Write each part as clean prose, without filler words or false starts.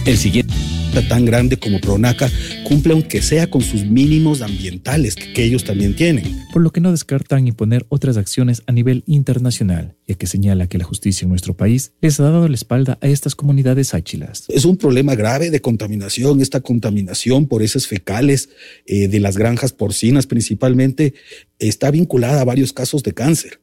El siguiente, tan grande como Pronaca, cumple aunque sea con sus mínimos ambientales que ellos también tienen. Por lo que no descartan imponer otras acciones a nivel internacional, ya que señala que la justicia en nuestro país les ha dado la espalda a estas comunidades áchilas. Es un problema grave de contaminación. Esta contaminación por heces fecales de las granjas porcinas principalmente está vinculada a varios casos de cáncer.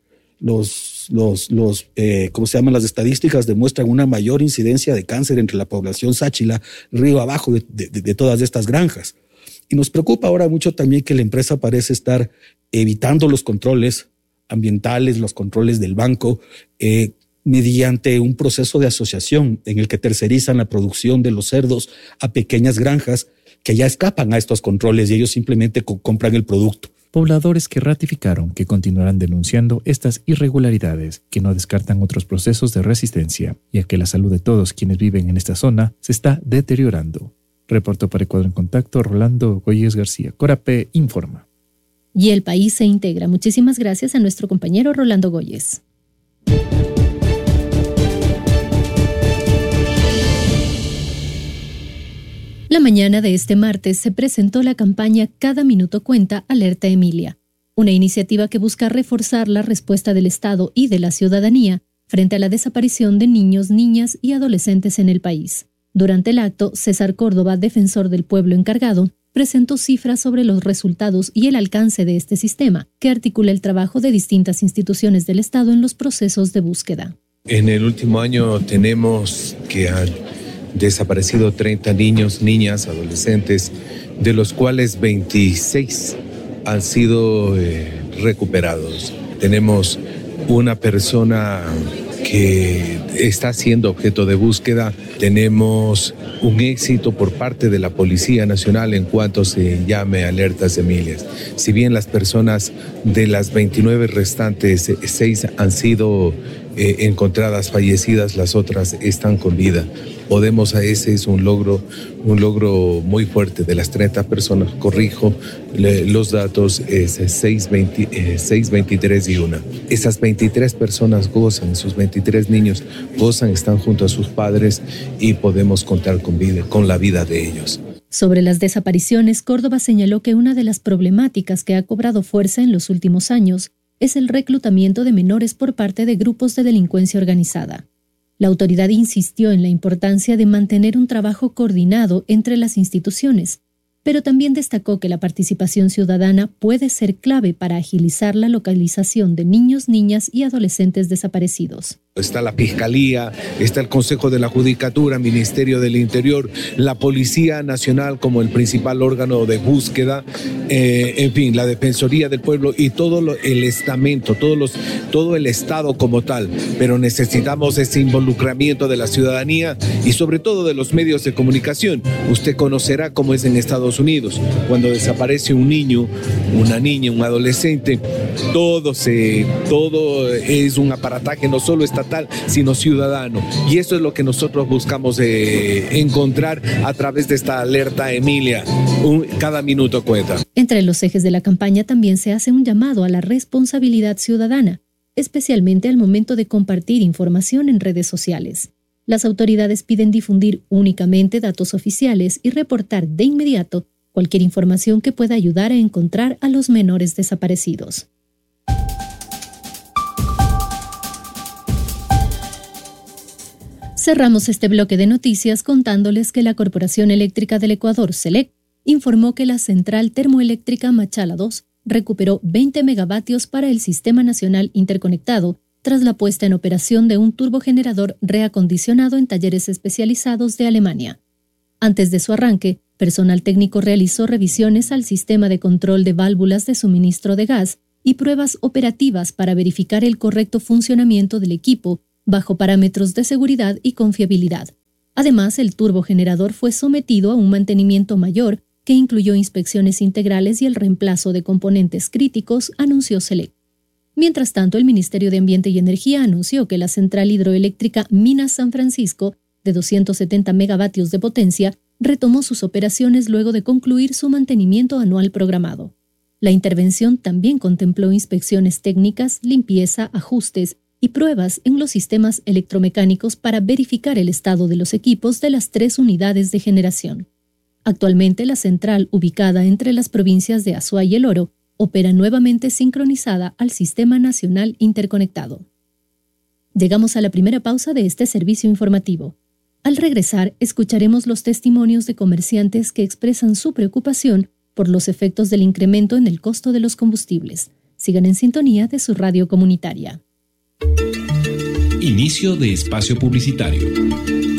Las estadísticas demuestran una mayor incidencia de cáncer entre la población sáchila río abajo de todas estas granjas. Y nos preocupa ahora mucho también que la empresa parece estar evitando los controles ambientales, los controles del banco, mediante un proceso de asociación en el que tercerizan la producción de los cerdos a pequeñas granjas que ya escapan a estos controles y ellos simplemente compran el producto. Pobladores que ratificaron que continuarán denunciando estas irregularidades, que no descartan otros procesos de resistencia, ya que la salud de todos quienes viven en esta zona se está deteriorando. Reportó para Ecuador en Contacto Rolando Goyes García. Corapé informa. Y el país se integra. Muchísimas gracias a nuestro compañero Rolando Goyes. La mañana de este martes se presentó la campaña Cada Minuto Cuenta, Alerta Emilia, una iniciativa que busca reforzar la respuesta del Estado y de la ciudadanía frente a la desaparición de niños, niñas y adolescentes en el país. Durante el acto, César Córdoba, defensor del pueblo encargado, presentó cifras sobre los resultados y el alcance de este sistema, que articula el trabajo de distintas instituciones del Estado en los procesos de búsqueda. En el último año tenemos que han desaparecido 30 niños, niñas, adolescentes, de los cuales 26 han sido recuperados. Tenemos una persona que está siendo objeto de búsqueda. Tenemos un éxito por parte de la Policía Nacional en cuanto se llame alertas Emilias. Si bien las personas de las 29 restantes, 6 han sido encontradas fallecidas, las otras están con vida. Ese es un logro muy fuerte. De las 30 personas, corrijo los datos, es 6, 23 y 1. Esas 23 personas gozan, sus 23 niños gozan, están junto a sus padres y podemos contar con la vida de ellos. Sobre las desapariciones, Córdoba señaló que una de las problemáticas que ha cobrado fuerza en los últimos años es el reclutamiento de menores por parte de grupos de delincuencia organizada. La autoridad insistió en la importancia de mantener un trabajo coordinado entre las instituciones, pero también destacó que la participación ciudadana puede ser clave para agilizar la localización de niños, niñas y adolescentes desaparecidos. Está la Fiscalía, está el Consejo de la Judicatura, Ministerio del Interior, la Policía Nacional como el principal órgano de búsqueda, en fin, la Defensoría del Pueblo y todo el estamento, todo el Estado como tal. Pero necesitamos ese involucramiento de la ciudadanía y sobre todo de los medios de comunicación. Usted conocerá cómo es en Estados Unidos. Cuando desaparece un niño, una niña, un adolescente, todo es un aparataje no solo estatal, sino ciudadano. Y eso es lo que nosotros buscamos encontrar a través de esta alerta Emilia. Cada minuto cuenta. Entre los ejes de la campaña también se hace un llamado a la responsabilidad ciudadana, especialmente al momento de compartir información en redes sociales. Las autoridades piden difundir únicamente datos oficiales y reportar de inmediato cualquier información que pueda ayudar a encontrar a los menores desaparecidos. Cerramos este bloque de noticias contándoles que la Corporación Eléctrica del Ecuador, CELEC, informó que la central termoeléctrica Machala II recuperó 20 megavatios para el Sistema Nacional Interconectado tras la puesta en operación de un turbogenerador reacondicionado en talleres especializados de Alemania. Antes de su arranque, personal técnico realizó revisiones al sistema de control de válvulas de suministro de gas y pruebas operativas para verificar el correcto funcionamiento del equipo bajo parámetros de seguridad y confiabilidad. Además, el turbogenerador fue sometido a un mantenimiento mayor que incluyó inspecciones integrales y el reemplazo de componentes críticos, anunció CELEC. Mientras tanto, el Ministerio de Ambiente y Energía anunció que la central hidroeléctrica Minas San Francisco, de 270 megavatios de potencia, retomó sus operaciones luego de concluir su mantenimiento anual programado. La intervención también contempló inspecciones técnicas, limpieza, ajustes y pruebas en los sistemas electromecánicos para verificar el estado de los equipos de las 3 unidades de generación. Actualmente, la central, ubicada entre las provincias de Azuay y El Oro, opera nuevamente sincronizada al Sistema Nacional Interconectado. Llegamos a la primera pausa de este servicio informativo. Al regresar, escucharemos los testimonios de comerciantes que expresan su preocupación por los efectos del incremento en el costo de los combustibles. Sigan en sintonía de su radio comunitaria. Inicio de espacio publicitario.